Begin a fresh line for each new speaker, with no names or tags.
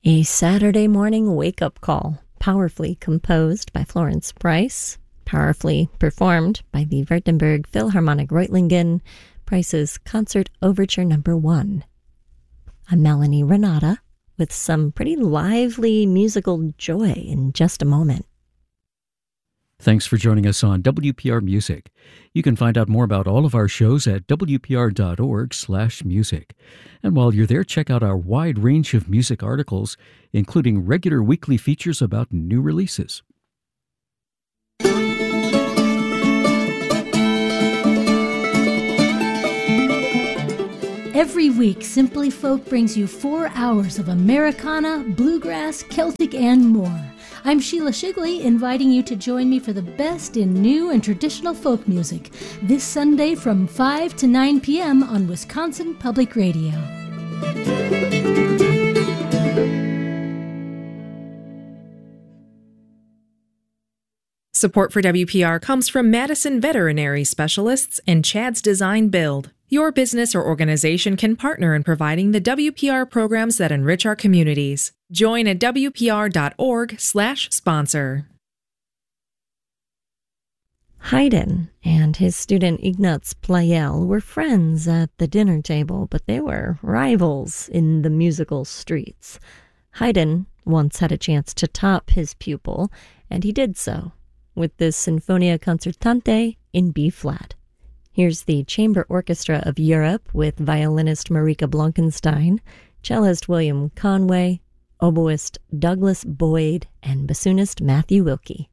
A Saturday morning wake-up call, powerfully composed by Florence Price, powerfully performed by the Württemberg Philharmonic Reutlingen, Price's Concert Overture No. 1. I'm Melanie Renata with some pretty lively musical joy in just a moment.
Thanks for joining us on WPR Music. You can find out more about all of our shows at wpr.org/music. And while you're there, check out our wide range of music articles, including regular weekly features about new releases.
Every week, Simply Folk brings you 4 hours of Americana, bluegrass, Celtic, and more. I'm Sheila Shigley, inviting you to join me for the best in new and traditional folk music this Sunday from 5 to 9 p.m. on Wisconsin Public Radio.
Support for WPR comes from Madison Veterinary Specialists and Chad's Design Build. Your business or organization can partner in providing the WPR programs that enrich our communities. Join at wpr.org/sponsor.
Haydn and his student Ignaz Pleyel were friends at the dinner table, but they were rivals in the musical streets. Haydn once had a chance to top his pupil, and he did so with this Sinfonia Concertante in B-flat. Here's the Chamber Orchestra of Europe with violinist Marika Blankenstein, cellist William Conway, oboist Douglas Boyd, and bassoonist Matthew Wilkie.